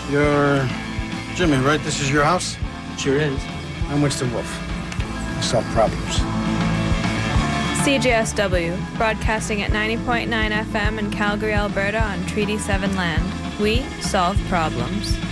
You're Jimmy, right? This is your house? Sure is. I'm Winston Wolfe. I solve problems. CJSW, broadcasting at 90.9 FM in Calgary, Alberta on Treaty 7 land. We solve problems.